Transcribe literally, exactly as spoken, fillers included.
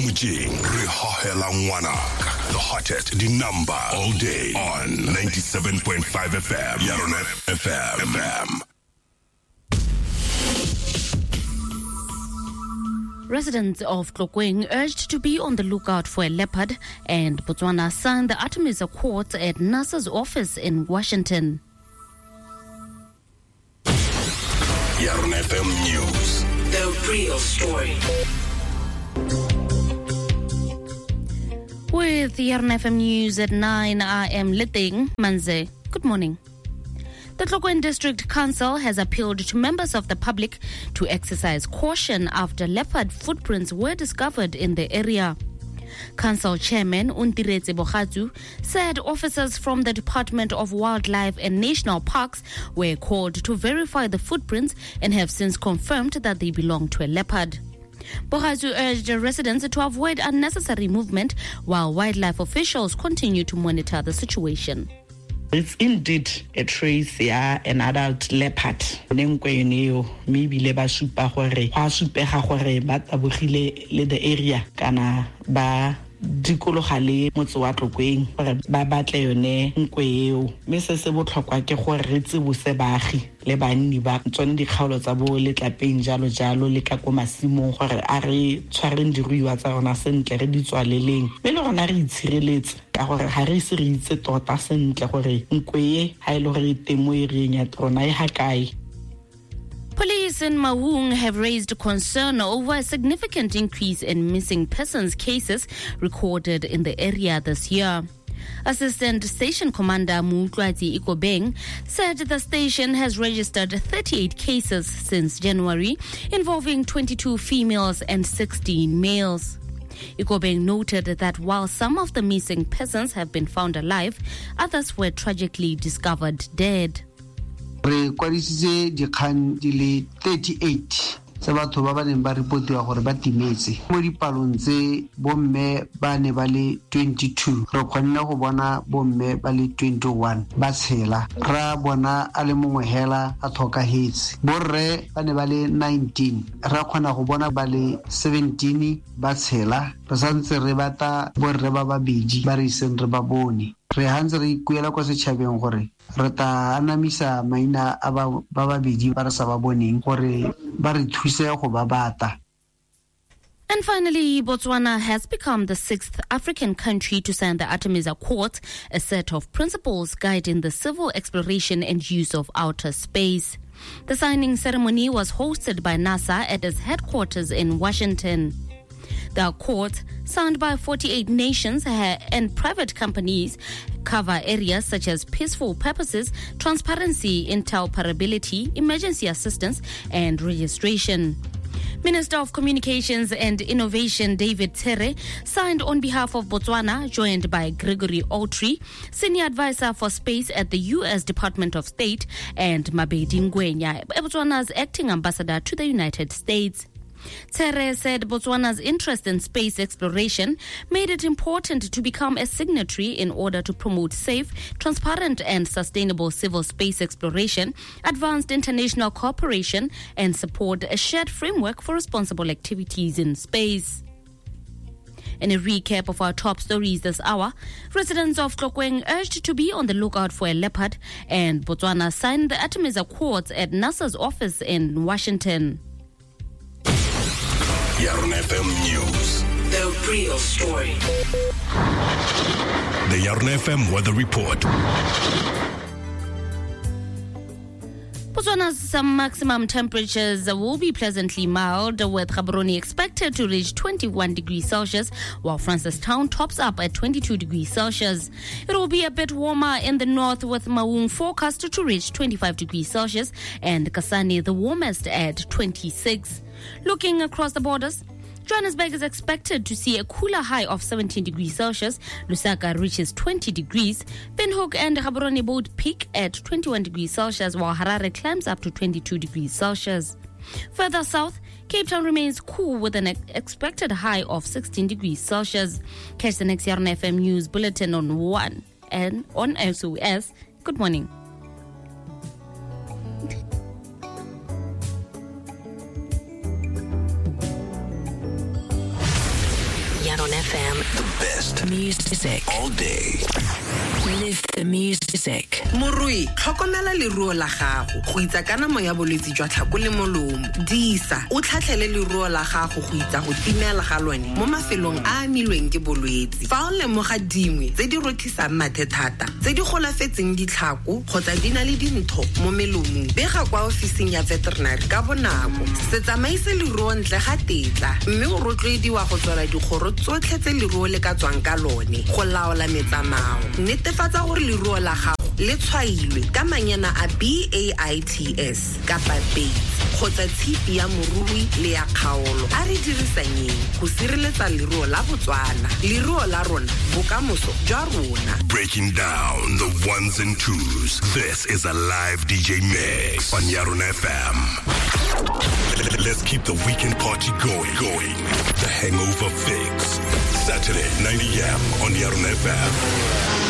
Mujing, re hohela ngwanaka. The hottest, the number, all day on ninety-seven point five F M. Yarona F M. Residents of Tlokweng urged to be on the lookout for a leopard, and Botswana signed the Artemis Accords at NASA's office in Washington. Yarona F M News. The real story. With Yarona F M News at nine, I am Liteng Manze. Good morning. The Tlokweng District Council has appealed to members of the public to exercise caution after leopard footprints were discovered in the area. Council Chairman Untiretse Bogatsu said officers from the Department of Wildlife and National Parks were called to verify the footprints and have since confirmed that they belong to a leopard. Bogatsu urged residents to avoid unnecessary movement while wildlife officials continue to monitor the situation. It's indeed a trace, yeah, an adult leopard. Maybe leba supa gore a supega gore ba tabogile le the area kana ba dikologa le motse wa Tlokweng gore ba batle yone nkwe eo. Me se se botlhokwa ke gore re tsebose baagi le banni ba tsone dikgaolo tsa bo letlapeng jalo jalo le ka ko masimong gore a re tshwareng diruiwa tsa rona sentle re di tswaleleng me le rona re itshireletse ka gore ga re se re itse tota sentle gore nkwe e ha ile gore temo e re nya rona e ha kae. Police in Mahung have raised concern over a significant increase in missing persons cases recorded in the area this year. Assistant Station Commander Mutlwazi Ikobeng said the station has registered thirty-eight cases since January, involving twenty-two females and sixteen males. Ikobeng noted that while some of the missing persons have been found alive, others were tragically discovered dead. Re kwadisitse dikgang di le thirty-eight tsa batho ba ba neng ba reportiwa gore ba timetse mo dipalong tse bomme ba ne ba le twenty-two re kgonne go bona bomme ba le twenty-one ba tshela ra bona a le mongwe hela a tlhokahetse borre ba ne ba le nineteen ra kgona go bona ba le seventeen ba tshela re santse re bata borre ba babedi ba re seng re ba bone re hantse re ikuela kwa setšhabeng gore re ta anamisa maina a ba babedi ba re sa ba boneng gore ba re thuse go ba bata. And finally, Botswana has become the sixth African country to sign the Artemis Accords, a set of principles guiding the civil exploration and use of outer space. The signing ceremony was hosted by NASA at its headquarters in Washington. The accords, signed by forty-eight nations and private companies, cover areas such as peaceful purposes, transparency, interoperability, emergency assistance, and registration. Minister of Communications and Innovation David Tere signed on behalf of Botswana, joined by Gregory Autry, Senior Advisor for Space at the U S Department of State, and Mabedi Ngwenya, Botswana's acting ambassador to the United States. Tere said Botswana's interest in space exploration made it important to become a signatory in order to promote safe, transparent and sustainable civil space exploration, advanced international cooperation and support a shared framework for responsible activities in space. In a recap of our top stories this hour, residents of Tlokweng urged to be on the lookout for a leopard, and Botswana signed the Artemis Accords at NASA's office in Washington. Yarona F M News. The real story. The Yarona F M Weather Report. Botswana's maximum temperatures will be pleasantly mild, with Gaborone expected to reach twenty-one degrees Celsius, while Francistown tops up at twenty-two degrees Celsius. It will be a bit warmer in the north, with Mahung forecast to reach twenty-five degrees Celsius and Kasane the warmest at twenty-six. Looking across the borders, Johannesburg is expected to see a cooler high of seventeen degrees Celsius. Lusaka reaches twenty degrees. Windhoek and Gaborone both peak at twenty-one degrees Celsius, while Harare climbs up to twenty-two degrees Celsius. Further south, Cape Town remains cool with an expected high of sixteen degrees Celsius. Catch the next Yarona F M News Bulletin on one and on S O S. Good morning. Yaron F M. The best Music. all day. Live the music. Morui, tlhokomela leruo la gago go itsa kana mo ya bolwetse jwa tlhako le molomo. Disa, o tlhatlhele leruo la gago go itsa go timela ga lone mo mafelong a amilweng ke bolwetse. Fa o lemoga dingwe tse di rothisang mathe thata, tse di golafetseng ditlhako kgotsa di na le dintho mo melomong, bega kwa ofising ya veterinary ka bonako. Se tsamaise leruo ntle ga tetla, mme o rotloediwa go tswela dikgoro tsotlhe tse leruo le ka tswang ka lone go laola metsamao. Netefatsa gore leruo la gago le tshwailwe ka manyana a B A I T S kapa Bates kgotsa tshipi ya morui le ya kgaolo. A re dirisanyeng go sireletsa leruo la Botswana. Leruo la rona bokamoso jwa rona. Breaking down the ones and twos. This is a live D J mix on Yaron F M. Let's keep the weekend party going. Going. The Hangover Fix. Saturday, nine a.m. on Yaron F M.